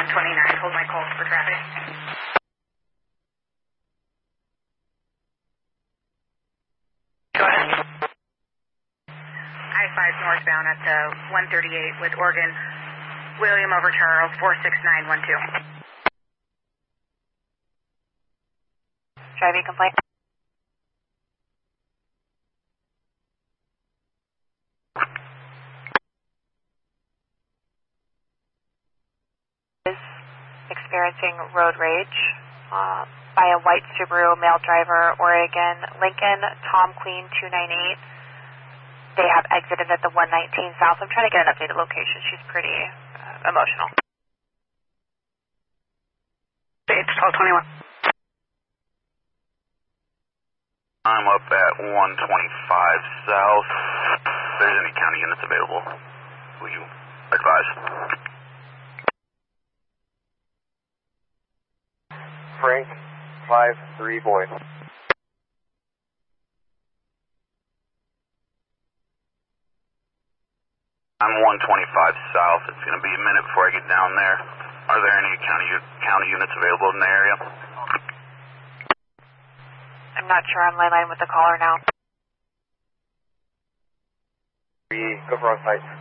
129, hold my call for traffic. Go ahead. I-5 northbound at the 138 with Oregon, William over Charles, 46912. Driving complaint. Is experiencing road rage by a white Subaru male driver, Oregon, Lincoln, Tom Queen 298. They have exited at the 119 south. I'm trying to get an updated location. She's pretty emotional. It's 1221. I'm up at 125 south. If there's any county units available, will you advise? Frank, 5-3 boy. I'm 125 south. It's going to be a minute before I get down there. Are there any county units available in the area? I'm not sure. I'm line with the caller now. We go for on site.